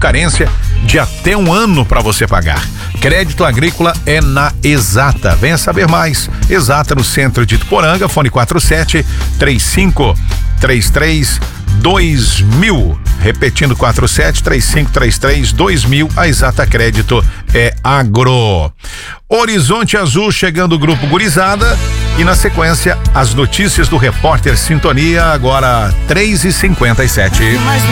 carência de até 1 ano para você pagar. Crédito agrícola é na Exata. Venha saber mais. Exata no centro de Ituporanga, fone 47-3533-2000. Repetindo, 47-3533-2000. A Exata Crédito é agro. Horizonte Azul chegando o Grupo Gurizada e na sequência as notícias do repórter Sintonia, agora 3h57.